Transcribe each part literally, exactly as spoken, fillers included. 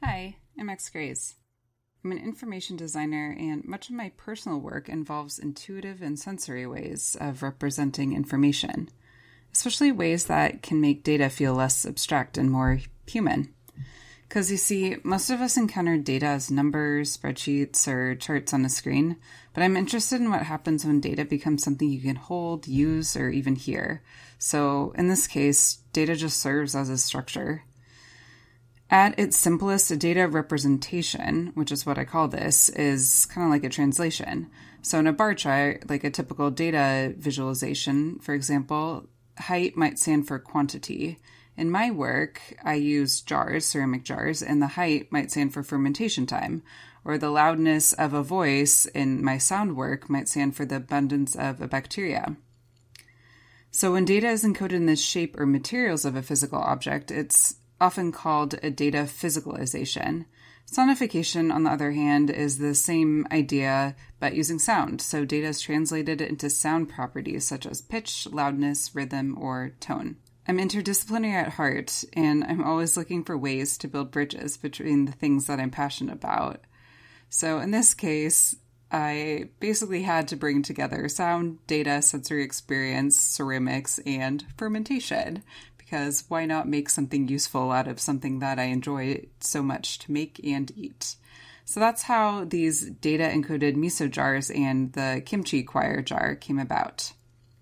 Hi, I'm X Grace. I'm an information designer, and much of my personal work involves intuitive and sensory ways of representing information, especially ways that can make data feel less abstract and more human. Because you see, most of us encounter data as numbers, spreadsheets, or charts on a screen, but I'm interested in what happens when data becomes something you can hold, use, or even hear. So in this case, data just serves as a structure. At its simplest, a data representation, which is what I call this, is kind of like a translation. So in a bar chart, like a typical data visualization, for example, height might stand for quantity. In my work, I use jars, ceramic jars, and the height might stand for fermentation time, or the loudness of a voice in my sound work might stand for the abundance of a bacteria. So when data is encoded in the shape or materials of a physical object, it's often called a data physicalization. Sonification, on the other hand, is the same idea, but using sound. So data is translated into sound properties such as pitch, loudness, rhythm, or tone. I'm interdisciplinary at heart, and I'm always looking for ways to build bridges between the things that I'm passionate about. So in this case, I basically had to bring together sound, data, sensory experience, ceramics, and fermentation. Because why not make something useful out of something that I enjoy so much to make and eat? So that's how these data-encoded miso jars and the kimchi choir jar came about.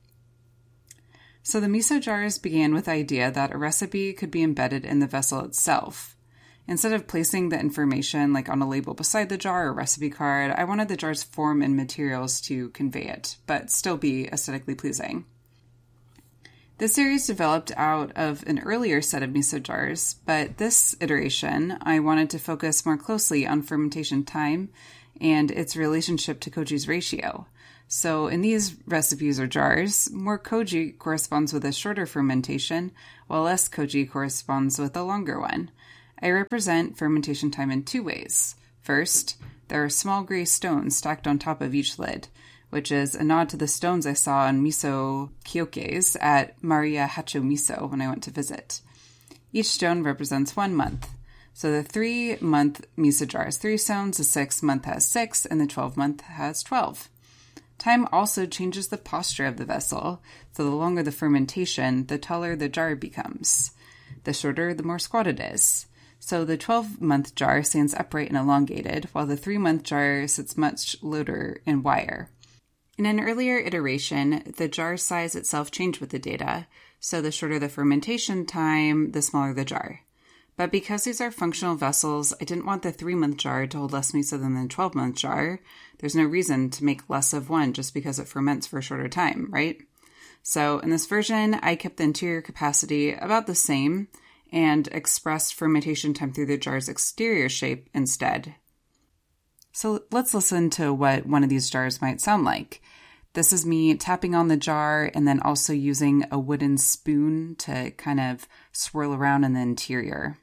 So the miso jars began with the idea that a recipe could be embedded in the vessel itself. Instead of placing the information like on a label beside the jar or recipe card, I wanted the jar's form and materials to convey it, but still be aesthetically pleasing. This series developed out of an earlier set of miso jars, but this iteration, I wanted to focus more closely on fermentation time and its relationship to Koji's ratio. So in these recipes or jars, more Koji corresponds with a shorter fermentation, while less Koji corresponds with a longer one. I represent fermentation time in two ways. First, there are small gray stones stacked on top of each lid, which is a nod to the stones I saw on miso kyokes at Maria Hacho Miso when I went to visit. Each stone represents one month. So the three-month miso jar has three stones, the six-month has six, and the twelve-month has twelve. Time also changes the posture of the vessel, so the longer the fermentation, the taller the jar becomes. The shorter, the more squat it is. So the twelve-month jar stands upright and elongated, while the three-month jar sits much lower and wider. In an earlier iteration, the jar size itself changed with the data, so the shorter the fermentation time, the smaller the jar. But because these are functional vessels, I didn't want the three-month jar to hold less miso than the twelve-month jar. There's no reason to make less of one just because it ferments for a shorter time, right? So in this version, I kept the interior capacity about the same and expressed fermentation time through the jar's exterior shape instead. So let's listen to what one of these jars might sound like. This is me tapping on the jar and then also using a wooden spoon to kind of swirl around in the interior.